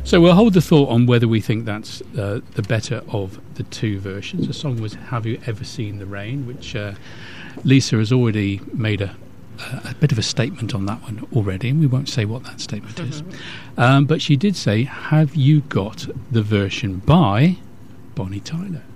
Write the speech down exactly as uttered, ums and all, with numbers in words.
So we'll hold the thought on whether we think that's uh, the better of the two versions. The song was Have You Ever Seen the Rain, which uh, Lisa has already made a, a bit of a statement on that one already, and we won't say what that statement is. Um, but she did say, have you got the version by Bonnie Tyler?